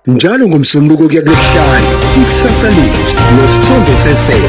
Njalo ngomsombuluko kuya kulesihlanu ikusasa lethu nosithombe sesele.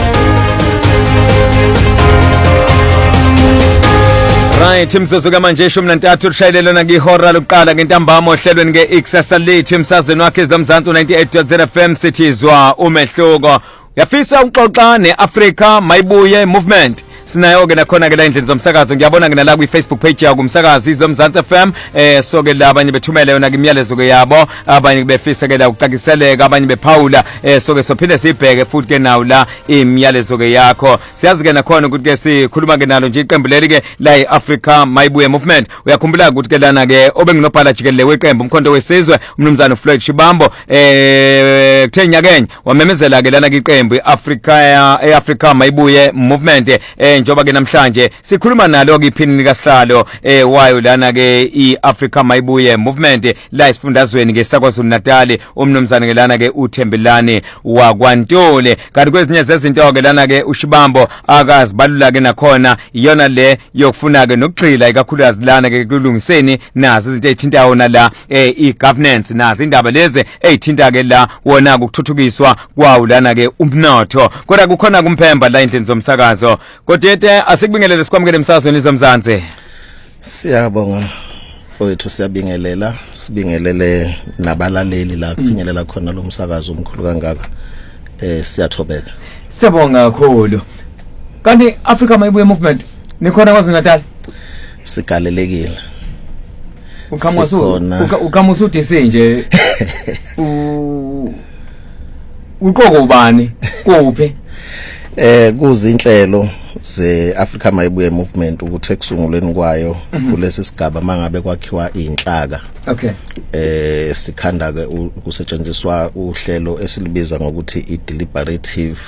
Right, imzuzu manje 13 ushayelelo ngihora lokuqala ngentambama ohlelweni ngeIkusasa lethu emsazweni wakhe eZomzansi 98.0 FM sithizwa umehluko. Yafisa uxoxa neAfrica Mayibuye Movement. Sinayo ke nakhona ke la indlela zomsakazo ngiyabona nginala ku Facebook page yakho umsakazo iZomzansi FM so ke labanye bethumela yona imiyalezo ke yabo abanye befisa ke la ukucakiseleka abanye bephawula so ke sophinde sibheke futhi ke nawo la imiyalezo ke yakho siyazi ke nakhona ukuthi ke sikhuluma ke nalo nje iqembu leli ke la iAfrica Mayibuye Movement uyakhumbula ukuthi ke lana ke obenginobhala jikelele weqembu umkhonto wesizwe umnumzana Floyd Shibambo kuthenya kenye wamemezela ke lana ke iqembu iAfrica Mayibuye Movement njoba ke namhlanje sikhuluma nalo ke iphini likaSihlalo wayo lana ke iAfrica Mayibuye Movement la isifundazweni ke saKwaZulu Natal umnumzana ke lana ke uThembelani waKwantole kanti kwezinye zezinto ke lana ke uShibambo akazibalula ke nakhona iyona le yokufuna ke nokugxila ikakhulukazi lana ke kulungiseni nazo izinto ezithintayo nala igovernance nazo indaba lezi ezithinta ke la wona ukuthuthukiswa kwawo lana ke umnotho kodwa kukhona kumphemba la indlela zomsakazo kodwa asikubingelele sikwamukele emsazweni iZomzansi. Siyabonga mfowethu siyabingelela sibingelele nabalaleli la kufinyelela khona lo msakazo omkhulu kangaka siyathobeka. Siyabonga kakhulu. Kanti Africa Mayibuye Movement nikhona KwaZulu Natal? Sigalelekile. Ukamusu uthi nje uqoko ubani kuphi? Kuzinhlelo ze-Africa Mayibuye Movement ukuthi ekusungulweni kwayo kulesi sigaba mangabe kwakhiwa inhlaka. Okay. Sikhanda ke kusetshenziswa uhlelo esilibiza ngokuthi i-deliberative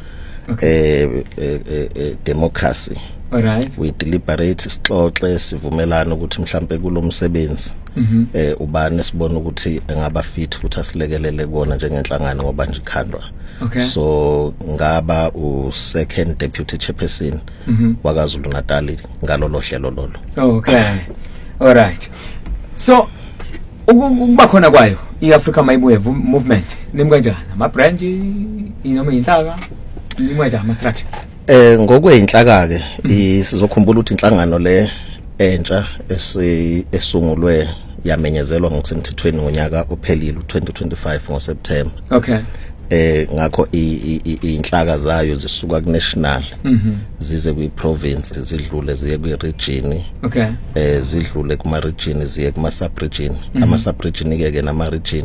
democracy. Alright. We deliberate sixoxe sivumelana ukuthi mhlambe kulomsebenzi ubani sibona ukuthi engaba fit ukuthi asilekelele kona njengenhlangano ngoba nje ikhandwa. Okay. So ngaba second deputy chairperson waKwaZulu Natal ngalo lohlelo lolo. Okay. Alright. So ukuba khona kwayo iAfrica Mayibuye Movement nimkanjani ama branch inoma inhlaka nimkanjani ama structure? Ngokweinhlaka ke sizokhumbula ukuthi inhlangano le entsha esungulwe yamenyezelwa ngokusemthethweni ngonyaka ophelile u2025 ngoSeptember. Okay. Ngakho inhlaka zayo zisuka ku national zize ku province zidlule ziye ku region. Okay. Zidlule kuma region ziye kuma sub region ama sub region ke nama region